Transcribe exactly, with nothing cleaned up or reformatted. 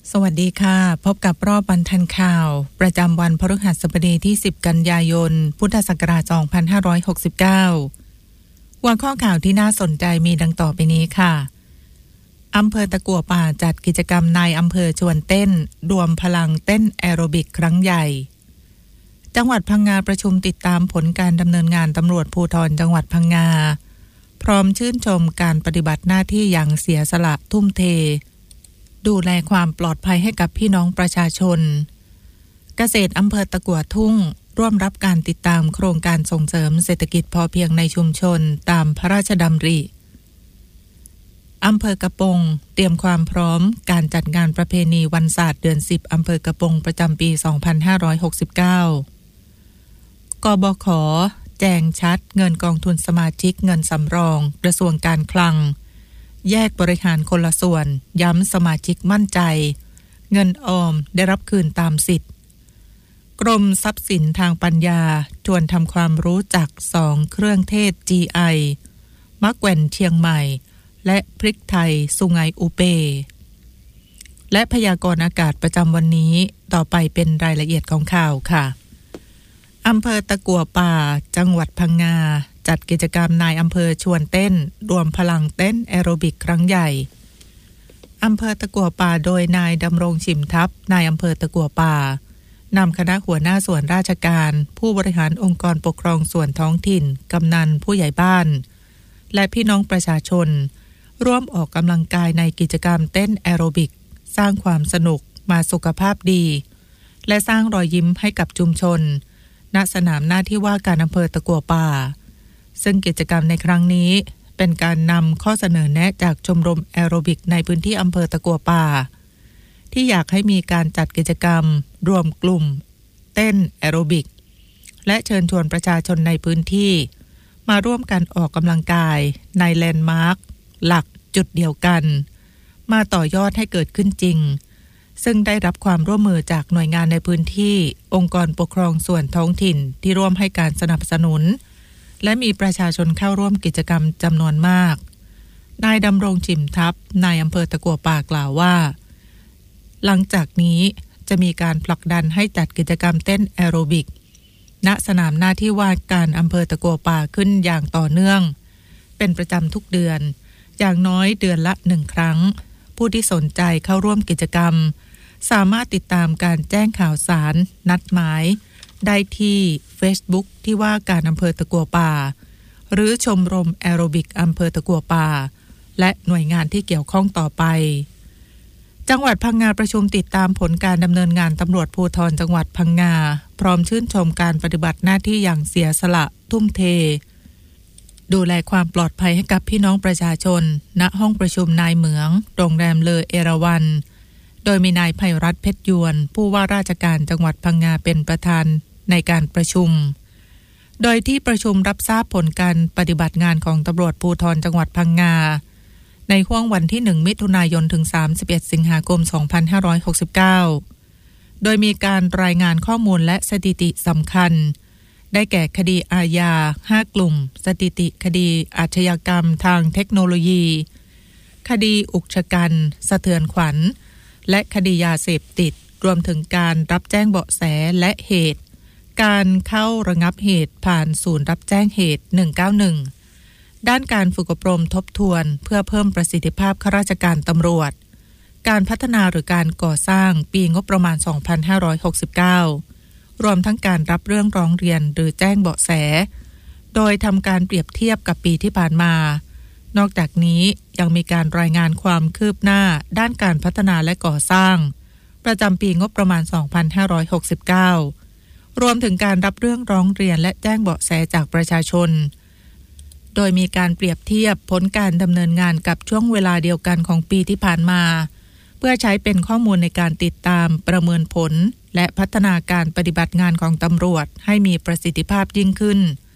สวัสดีค่ะพบกับรอบบรรทัดข่าวประจำวันพฤหัสบดีที่สิบกันยายนพุทธศักราชสองพันห้าร้อยหกสิบเก้าหัวข้อข่าวที่น่าสนใจมีดังต่อไปนี้ค่ะอำเภอตะกั่วป่าจัดกิจกรรมนายอำเภอชวนเต้นรวมพลังเต้นแอโรบิกครั้งใหญ่จังหวัดพังงาประชุมติดตามผลการดำเนินงานตำรวจภูธรจังหวัดพังงาพร้อมชื่นชมการปฏิบัติหน้าที่อย่างเสียสละทุ่มเทดูแลความปลอดภัยให้กับพี่น้องประชาชนเกษตรอำเภอตะกั่วทุ่งร่วมรับการติดตามโครงการส่งเสริมเศรษฐกิจพอเพียงในชุมชนตามพระราชดำริอำเภอกระปงเตรียมความพร้อมการจัดงานประเพณีวันศาสตร์เดือนสิบอำเภอกระปงประจำปีสองพันห้าร้อยหกสิบเก้ากบข.แจงชัดเงินกองทุนสมาชิกเงินสำรองกระทรวงการคลังแยกบริหารคนละส่วนย้ำสมาชิกมั่นใจเงินออมได้รับคืนตามสิทธิ์กรมทรัพย์สินทางปัญญาชวนทำความรู้จักสองเครื่องเทศ จี ไอ มะแกว่นเชียงใหม่และพริกไทยสุไหงอุเปและพยากรณ์อากาศประจำวันนี้ต่อไปเป็นรายละเอียดของข่าวค่ะอำเภอตะกั่วป่าจังหวัดพังงาจัดกิจกรรมนายอำเภอชวนเต้นรวมพลังเต้นแอโรบิกครั้งใหญ่อำเภอตะกั่วป่าโดยนายดำรงฉิมทัพนายอำเภอตะกั่วป่านำคณะหัวหน้าส่วนราชการผู้บริหารองค์กรปกครองส่วนท้องถิ่นกำนันผู้ใหญ่บ้านและพี่น้องประชาชนร่วมออกกำลังกายในกิจกรรมเต้นแอโรบิกสร้างความสนุกมาสุขภาพดีและสร้างรอยยิ้มให้กับชุมชนณสนามหน้าที่ว่าการอำเภอตะกั่วป่าซึ่งกิจกรรมในครั้งนี้เป็นการนำข้อเสนอแนะจากชมรมแอโรบิกในพื้นที่อำเภอตะกั่วป่าที่อยากให้มีการจัดกิจกรรมรวมกลุ่มเต้นแอโรบิกและเชิญชวนประชาชนในพื้นที่มาร่วมกันออกกำลังกายในแลนด์มาร์คหลักจุดเดียวกันมาต่อยอดให้เกิดขึ้นจริงซึ่งได้รับความร่วมมือจากหน่วยงานในพื้นที่องค์กรปกครองส่วนท้องถิ่นที่ร่วมให้การสนับสนุนและมีประชาชนเข้าร่วมกิจกรรมจำนวนมากนายดำรงฉิมทัพนายอำเภอตะกั่วป่ากล่าวว่าหลังจากนี้จะมีการผลักดันให้จัดกิจกรรมเต้นแอโรบิกณสนามหน้าที่ว่าการอำเภอตะกั่วป่าขึ้นอย่างต่อเนื่องเป็นประจำทุกเดือนอย่างน้อยเดือนละหนึ่งครั้งผู้ที่สนใจเข้าร่วมกิจกรรมสามารถติดตามการแจ้งข่าวสารนัดหมายได้ที่ Facebook ที่ว่าการอำเภอตะกั่วป่าหรือชมรมแอโรบิกอำเภอตะกั่วป่าและหน่วยงานที่เกี่ยวข้องต่อไปจังหวัดพังงาประชุมติดตามผลการดำเนินงานตำรวจภูธรจังหวัดพังงาพร้อมชื่นชมการปฏิบัติหน้าที่อย่างเสียสละทุ่มเทดูแลความปลอดภัยให้กับพี่น้องประชาชนณห้องประชุมนายเหมืองโรงแรมเลอเอราวัณโดยมีนายไพรัตน์เพชรยวนผู้ว่าราชการจังหวัดพังงาเป็นประธานในการประชุมโดยที่ประชุมรับทราบผลการปฏิบัติงานของตำรวจภูธรจังหวัดพังงาในห้วงวันที่หนึ่งมิถุนายนถึงสามสิบเอ็ดสิงหาคมสองพันห้าร้อยหกสิบเก้าโดยมีการรายงานข้อมูลและสถิติสำคัญได้แก่คดีอาญาห้ากลุ่มสถิติคดีอาชญากรรมทางเทคโนโลยีคดีอุกชะกันสะเทือนขวัญและคดียาเสพติดรวมถึงการรับแจ้งเบาะแสและเหตุการเข้าระงับเหตุผ่านศูนย์รับแจ้งเหตุหนึ่งเก้าหนึ่งด้านการฝึกอบรมทบทวนเพื่อเพิ่มประสิทธิภาพข้าราชการตำรวจการพัฒนาหรือการก่อสร้างปีงบประมาณสองพันห้าร้อยหกสิบเก้ารวมทั้งการรับเรื่องร้องเรียนหรือแจ้งเบาะแสโดยทำการเปรียบเทียบกับปีที่ผ่านมานอกจากนี้ยังมีการรายงานความคืบหน้าด้านการพัฒนาและก่อสร้างประจำปีงบประมาณสองพันห้าร้อยหกสิบเก้ารวมถึงการรับเรื่องร้องเรียนและแจ้งเบาะแสจากประชาชนโดยมีการเปรียบเทียบผลการดำเนินงานกับช่วงเวลาเดียวกันของปีที่ผ่านมาเพื่อใช้เป็นข้อมูลในการติดตามประเมินผลและพัฒนาการปฏิบัติงานของตำรวจให้มีประสิทธิภาพยิ่งขึ้น